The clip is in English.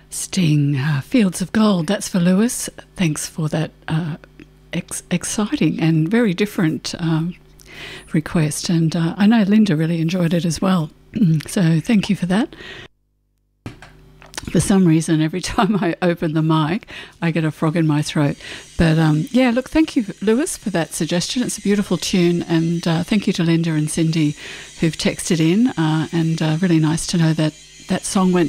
Sting, Fields of Gold. That's for Lewis. Thanks for that exciting and very different request. And I know Linda really enjoyed it as well. So thank you for that. For some reason, every time I open the mic, I get a frog in my throat. But yeah, look, thank you, Lewis, for that suggestion. It's a beautiful tune. And thank you to Linda and Cindy who've texted in. And really nice to know that that song went